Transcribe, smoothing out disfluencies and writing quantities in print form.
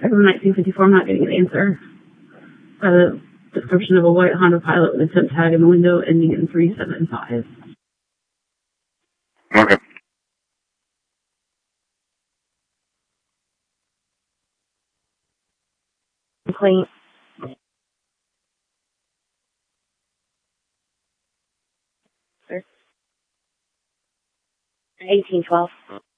As of 1954, I'm not getting an answer. The description of a white Honda Pilot with a tip tag in the window ending in 375. Okay. Clean. 1812.